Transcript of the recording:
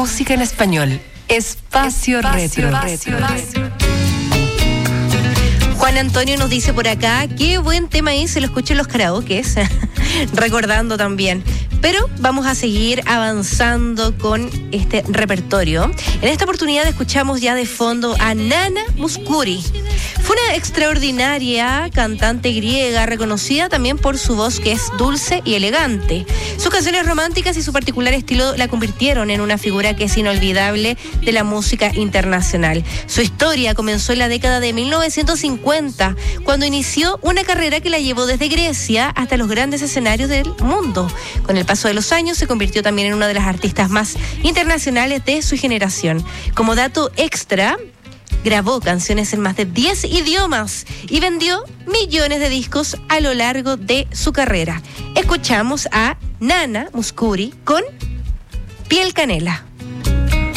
música en español. Espacio Retro. Juan Antonio nos dice por acá, qué buen tema ahí, se lo escucho en los karaokes, recordando también. Pero vamos a seguir avanzando con este repertorio. En esta oportunidad escuchamos ya de fondo a Nana Mouskouri. Fue una extraordinaria cantante griega, reconocida también por su voz que es dulce y elegante. Sus canciones románticas y su particular estilo la convirtieron en una figura que es inolvidable de la música internacional. Su historia comenzó en la década de 1950, cuando inició una carrera que la llevó desde Grecia hasta los grandes escenarios del mundo. Con el paso de los años se convirtió también en una de las artistas más internacionales de su generación. Como dato extra, grabó canciones en más de 10 idiomas y vendió millones de discos a lo largo de su carrera. Escuchamos a Nana Mouskouri con Piel Canela.